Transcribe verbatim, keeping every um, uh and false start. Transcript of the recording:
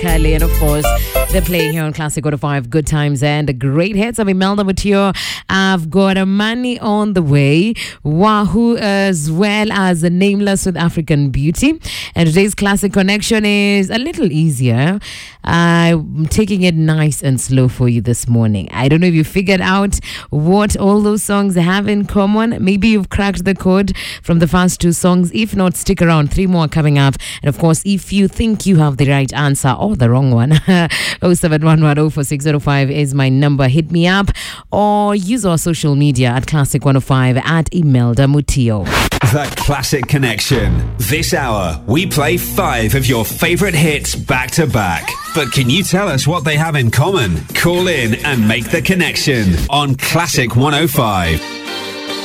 Curly, and of course, they're playing here on Classic one oh five, Good Times and Great Hits. I'm Imelda Mutio. I've got a money on the way, Wahoo, as well as the Nameless with African Beauty. And today's Classic Connection is a little easier. I'm taking it nice and slow for you this morning. I don't know if you figured out what all those songs have in common. Maybe you've cracked the code from the first two songs. If not, stick around. Three more coming up. And of course, if you think you have the right answer or the wrong one, oh seven one one oh four six oh five is my number. Hit me up or use our social media at Classic one oh five at Imelda Mutio. The Classic Connection. This hour, we play five of your favorite hits back to back. But can you tell us what they have in common? Call in and make the connection on Classic one oh five.